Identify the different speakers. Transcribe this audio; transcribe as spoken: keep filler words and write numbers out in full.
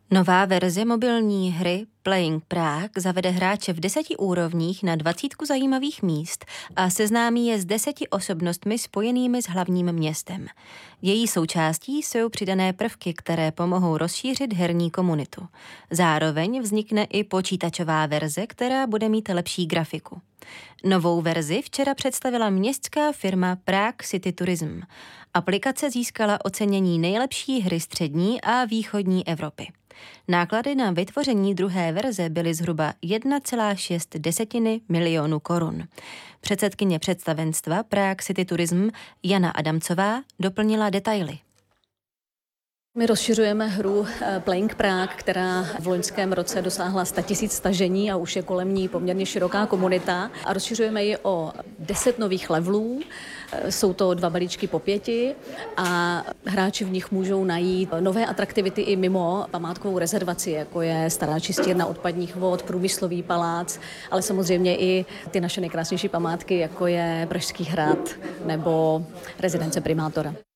Speaker 1: Nová verze mobilní hry Playing Prague zavede hráče v deseti úrovních na dvacítku zajímavých míst a seznámí je s deseti osobnostmi spojenými s hlavním městem. Její součástí jsou přidané prvky, které pomohou rozšířit herní komunitu. Zároveň vznikne i počítačová verze, která bude mít lepší grafiku. Novou verzi včera představila městská firma Prague City Tourism. Aplikace získala ocenění nejlepší hry střední a východní Evropy. Náklady na vytvoření druhé verze byly zhruba jedna celá šest milionu korun. Předsedkyně představenstva Prague City Tourism Jana Adamcová doplnila detaily.
Speaker 2: My rozšiřujeme hru Playing Prague, která v loňském roce dosáhla sto tisíc stažení a už je kolem ní poměrně široká komunita. A rozšiřujeme ji o deset nových levelů. Jsou to dva balíčky po pěti a hráči v nich můžou najít nové atraktivity i mimo památkovou rezervaci, jako je stará čistírna odpadních vod, průmyslový palác, ale samozřejmě i ty naše nejkrásnější památky, jako je Pražský hrad nebo rezidence primátora.